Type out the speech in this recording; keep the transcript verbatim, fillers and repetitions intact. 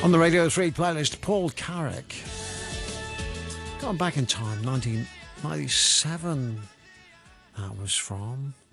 On the Radio three playlist, Paul Carrick. Gone back in time, nineteen ninety-seven. That was from